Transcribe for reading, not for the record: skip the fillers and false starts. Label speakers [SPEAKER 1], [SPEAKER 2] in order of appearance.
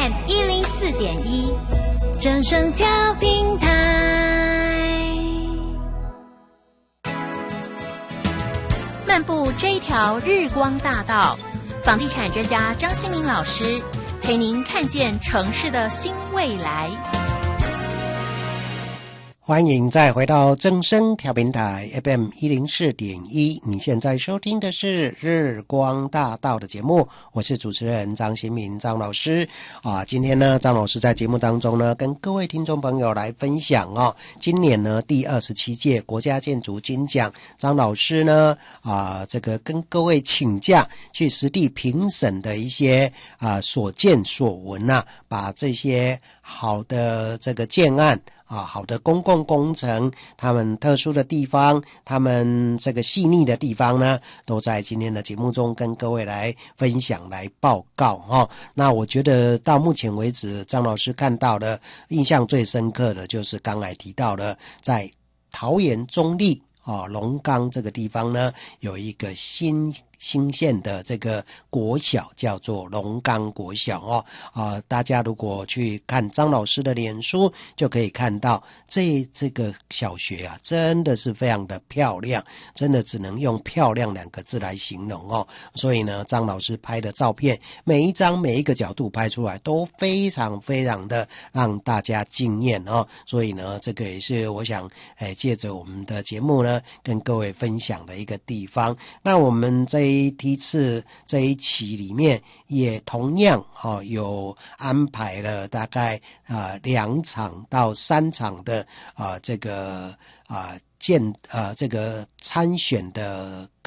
[SPEAKER 1] FM 104.1，正声调频台。漫步这一条日光大道，房地产专家张新民老师陪您看见城市的新未来。
[SPEAKER 2] 欢迎再回到正声调频台 FM 104.1，你现在收听的是日光大道的节目，我是主持人张新民张老师今天呢，张老师在节目当中呢，跟各位听众朋友来分享今年呢第27届国家建筑金奖，张老师呢这个跟各位请假去实地评审的一些所见所闻把这些好的这个建案好的公共工程，他们特殊的地方，他们这个细腻的地方呢，都在今天的节目中跟各位来分享来报告那我觉得到目前为止，张老师看到的印象最深刻的就是刚才提到的，在桃园中坜龙岗这个地方呢，有一个新建的这个国小，叫做龙岗国小大家如果去看张老师的脸书，就可以看到这个小学真的是非常的漂亮，真的只能用漂亮2个字来形容所以呢，张老师拍的照片，每一张每一个角度拍出来都非常非常的让大家惊艳所以呢，这个也是我想借着我们的节目呢，跟各位分享的一个地方。那我们这一期里面也同样有安排了大概2场到3场的这个这个参选的